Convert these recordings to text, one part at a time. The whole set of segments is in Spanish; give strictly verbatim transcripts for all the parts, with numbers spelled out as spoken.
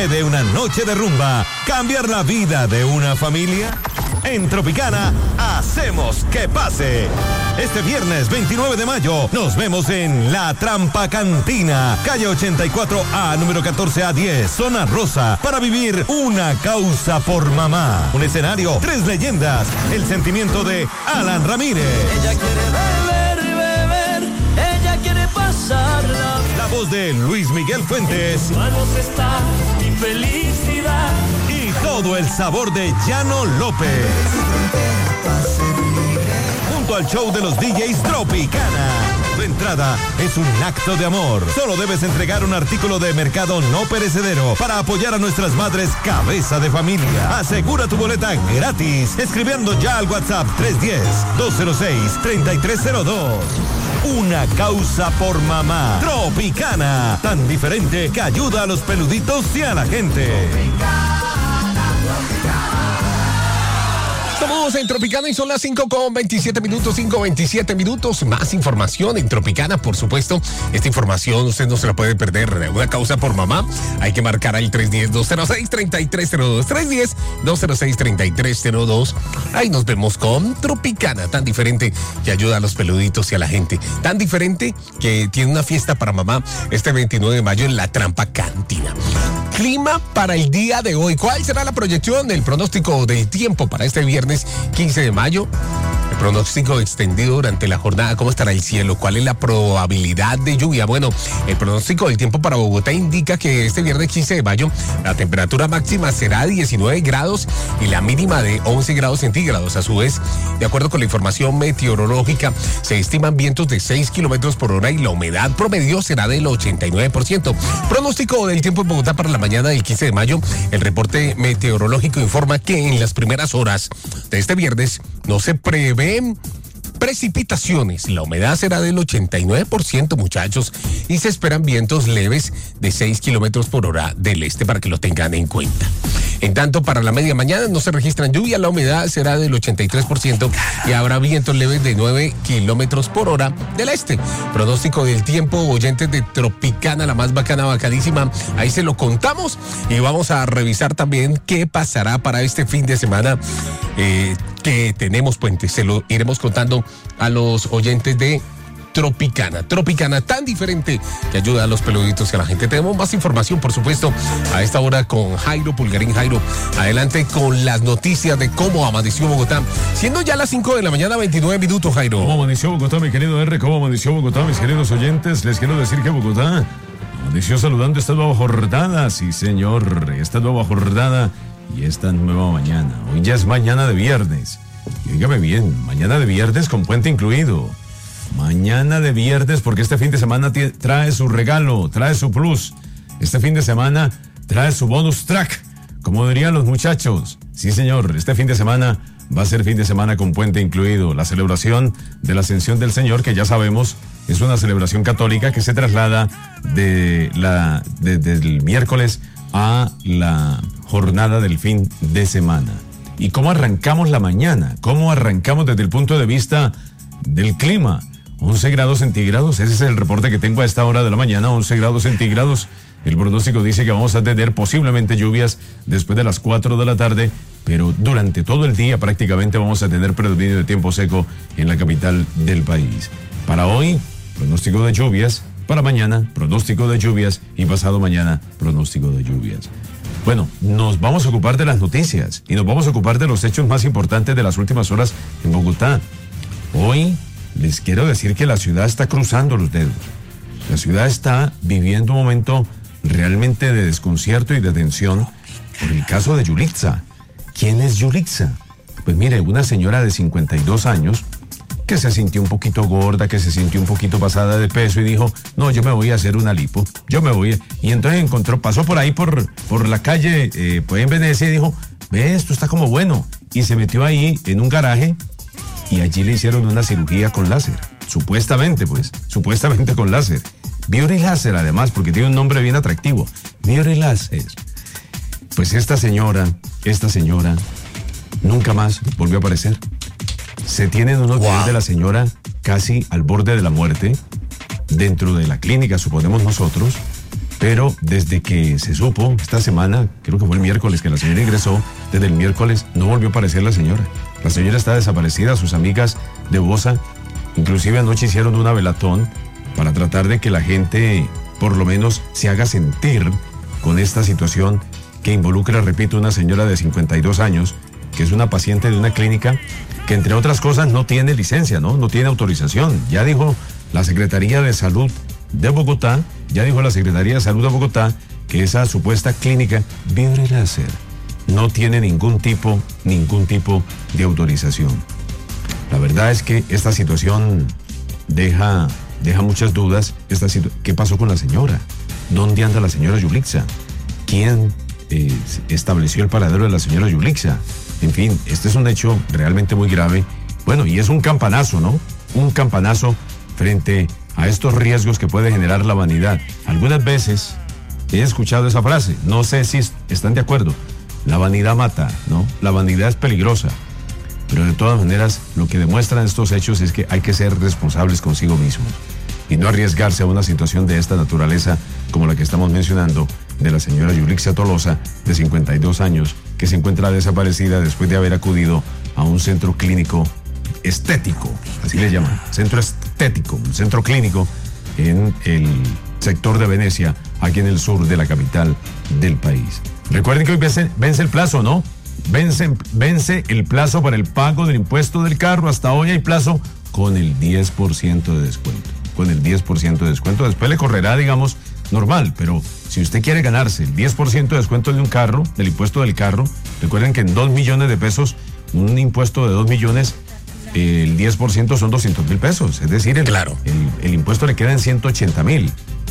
¿Puede una noche de rumba cambiar la vida de una familia? En Tropicana, hacemos que pase. Este viernes veintinueve de mayo, nos vemos en La Trampa Cantina, calle ochenta y cuatro A, número catorce A diez, zona rosa, para vivir una causa por mamá. Un escenario, tres leyendas, el sentimiento de Alan Ramírez. Ella quiere beber, beber, ella quiere pasarla. La voz de Luis Miguel Fuentes. En tus manos está mi felicidad. Y todo el sabor de Llano López. Junto al show de los D Js Tropicana. Tu entrada es un acto de amor. Solo debes entregar un artículo de mercado no perecedero para apoyar a nuestras madres cabeza de familia. Asegura tu boleta gratis escribiendo ya al WhatsApp tres uno cero, dos cero seis, tres tres cero dos. Una causa por mamá. Tropicana, tan diferente que ayuda a los peluditos y a la gente. Estamos en Tropicana y son las cinco con veintisiete minutos, cinco veintisiete minutos. Más información en Tropicana, por supuesto. Esta información usted no se la puede perder. Una causa por mamá. Hay que marcar al tres uno cero, dos cero seis, tres tres cero dos. tres uno cero, dos cero seis, tres tres cero dos. Ahí nos vemos con Tropicana, tan diferente que ayuda a los peluditos y a la gente. Tan diferente que tiene una fiesta para mamá este veintinueve de mayo en La Trampa Cantina. Clima para el día de hoy. ¿Cuál será la proyección del pronóstico del tiempo para este viernes quince de mayo? El pronóstico extendido durante la jornada. ¿Cómo estará el cielo? ¿Cuál es la probabilidad de lluvia? Bueno, el pronóstico del tiempo para Bogotá indica que este viernes quince de mayo la temperatura máxima será diecinueve grados y la mínima de once grados centígrados. A su vez, de acuerdo con la información meteorológica, se estiman vientos de seis kilómetros por hora y la humedad promedio será del ochenta y nueve por ciento. Pronóstico del tiempo en Bogotá para la mañana del quince de mayo. El reporte meteorológico informa que en las primeras horas de este viernes no se prevé precipitaciones. La humedad será del ochenta y nueve por ciento, muchachos, y se esperan vientos leves de seis kilómetros por hora del este para que lo tengan en cuenta. En tanto, para la media mañana no se registran lluvias, la humedad será del ochenta y tres por ciento y habrá vientos leves de nueve kilómetros por hora del este. Pronóstico del tiempo, oyentes de Tropicana, la más bacana, bacadísima. Ahí se lo contamos y vamos a revisar también qué pasará para este fin de semana eh, que tenemos puente. Se lo iremos contando a los oyentes de Tropicana. Tropicana, tan diferente que ayuda a los peluditos y a la gente. Tenemos más información, por supuesto, a esta hora con Jairo Pulgarín. Jairo, adelante con las noticias de cómo amaneció Bogotá. Siendo ya las cinco de la mañana, veintinueve minutos, Jairo. ¿Cómo amaneció Bogotá, mi querido R? ¿Cómo amaneció Bogotá, mis queridos oyentes? Les quiero decir que Bogotá amaneció saludando esta nueva jornada. Sí, señor, esta nueva jornada y esta nueva mañana. Hoy ya es mañana de viernes. Y dígame bien, mañana de viernes con puente incluido. Mañana de viernes, porque este fin de semana t- trae su regalo, trae su plus. Este fin de semana trae su bonus track, como dirían los muchachos. Sí, señor, este fin de semana va a ser fin de semana con puente incluido. La celebración de la Ascensión del Señor, que ya sabemos, es una celebración católica que se traslada de la, de, del miércoles a la jornada del fin de semana. ¿Y cómo arrancamos la mañana? ¿Cómo arrancamos desde el punto de vista del clima? once grados centígrados, ese es el reporte que tengo a esta hora de la mañana, once grados centígrados. El pronóstico dice que vamos a tener posiblemente lluvias después de las cuatro de la tarde, pero durante todo el día prácticamente vamos a tener predominio de tiempo seco en la capital del país. Para hoy, pronóstico de lluvias, para mañana, pronóstico de lluvias y pasado mañana, pronóstico de lluvias. Bueno, nos vamos a ocupar de las noticias y nos vamos a ocupar de los hechos más importantes de las últimas horas en Bogotá. Hoy les quiero decir que la ciudad está cruzando los dedos. La ciudad está viviendo un momento realmente de desconcierto y de tensión por el caso de Yulitza. ¿Quién es Yulitza? Pues mire, una señora de cincuenta y dos años que se sintió un poquito gorda, que se sintió un poquito pasada de peso y dijo, no, yo me voy a hacer una lipo, yo me voy a... Y entonces encontró, pasó por ahí por, por la calle, eh, pues en Venecia y dijo, ve, esto está como bueno. Y se metió ahí en un garaje y allí le hicieron una cirugía con láser. Supuestamente, pues, supuestamente con láser. Beauty Láser, además, porque tiene un nombre bien atractivo. Beauty Láser. Pues esta señora, esta señora, nunca más volvió a aparecer. Se tienen unos videos wow. de la señora casi al borde de la muerte, dentro de la clínica, suponemos nosotros, Pero desde que se supo esta semana, creo que fue el miércoles que la señora ingresó, desde el miércoles no volvió a aparecer la señora. La señora está desaparecida, sus amigas de Bosa, inclusive anoche hicieron una velatón para tratar de que la gente por lo menos se haga sentir con esta situación que involucra, repito, una señora de cincuenta y dos años, que es una paciente de una clínica que entre otras cosas no tiene licencia, ¿no? No tiene autorización. Ya dijo la Secretaría de Salud de Bogotá, ya dijo la Secretaría de Salud de Bogotá que esa supuesta clínica Vibre Láser no tiene ningún tipo, ningún tipo de autorización. La verdad es que esta situación deja, deja muchas dudas. Esta situ- ¿Qué pasó con la señora? ¿Dónde anda la señora Yulixa? ¿Quién eh, estableció el paradero de la señora Yulixa? En fin, este es un hecho realmente muy grave. Bueno, y es un campanazo, ¿no? Un campanazo frente a estos riesgos que puede generar la vanidad. Algunas veces he escuchado esa frase, no sé si están de acuerdo. La vanidad mata, ¿no? La vanidad es peligrosa. Pero de todas maneras, lo que demuestran estos hechos es que hay que ser responsables consigo mismos y no arriesgarse a una situación de esta naturaleza como la que estamos mencionando de la señora Yulixa Tolosa, de cincuenta y dos años, que se encuentra desaparecida después de haber acudido a un centro clínico estético, así le llaman, centro estético, un centro clínico en el sector de Venecia, aquí en el sur de la capital del país. Recuerden que hoy vence, vence el plazo, ¿no? Vence, vence el plazo para el pago del impuesto del carro. Hasta hoy hay plazo con el diez por ciento de descuento. Con el diez por ciento de descuento. Después le correrá, digamos, normal. Pero si usted quiere ganarse el diez por ciento de descuento de un carro, del impuesto del carro, recuerden que en dos millones de pesos, un impuesto de dos millones, eh, el diez por ciento son doscientos mil pesos. Es decir, el, claro. el, el impuesto le queda en ciento ochenta mil.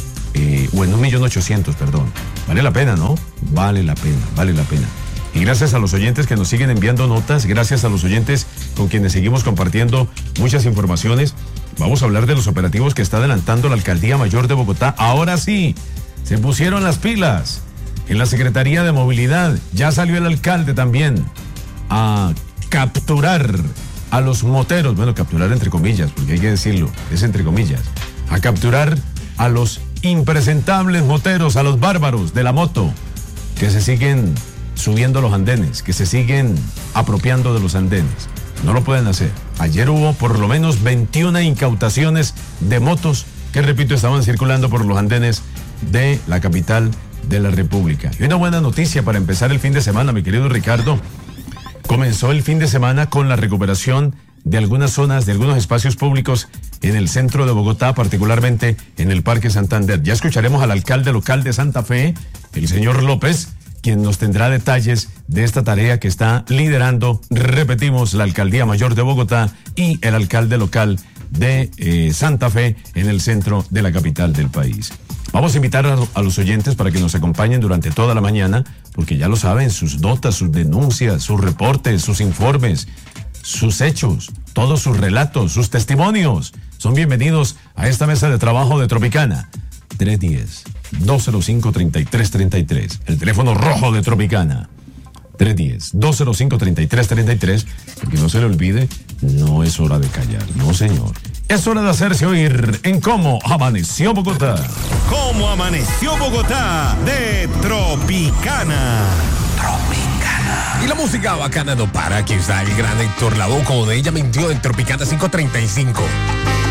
Eh, o en un millón ochocientos, perdón. Vale la pena, ¿no? Vale la pena, vale la pena. Y gracias a los oyentes que nos siguen enviando notas, gracias a los oyentes con quienes seguimos compartiendo muchas informaciones, vamos a hablar de los operativos que está adelantando la Alcaldía Mayor de Bogotá. Ahora sí, se pusieron las pilas en la Secretaría de Movilidad. Ya salió el alcalde también a capturar a los moteros, bueno, capturar entre comillas, porque hay que decirlo, es entre comillas, a capturar a los impresentables moteros, a los bárbaros de la moto, que se siguen subiendo los andenes, que se siguen apropiando de los andenes. No lo pueden hacer. Ayer hubo por lo menos veintiuna incautaciones de motos que, repito, estaban circulando por los andenes de la capital de la República. Y una buena noticia para empezar el fin de semana, mi querido Ricardo. Comenzó el fin de semana con la recuperación de algunas zonas, de algunos espacios públicos en el centro de Bogotá, particularmente en el Parque Santander. Ya escucharemos al alcalde local de Santa Fe, el señor López, quien nos tendrá detalles de esta tarea que está liderando, repetimos, la Alcaldía Mayor de Bogotá y el alcalde local de eh, Santa Fe en el centro de la capital del país. Vamos a invitar a, a los oyentes para que nos acompañen durante toda la mañana, porque ya lo saben, sus notas, sus denuncias, sus reportes, sus informes, sus hechos, todos sus relatos, sus testimonios, son bienvenidos a esta mesa de trabajo de Tropicana. tres uno cero, dos cero cinco, tres tres tres tres, el teléfono rojo de Tropicana. tres uno cero, dos cero cinco, tres tres tres tres, porque no se le olvide, no es hora de callar, no señor. Es hora de hacerse oír en Cómo Amaneció Bogotá. ¿Cómo amaneció Bogotá? De Tropicana. Tropicana. Y la música bacana no para. Aquí está el gran Héctor Lavoe, como de ella mintió en Tropicana cinco treinta y cinco.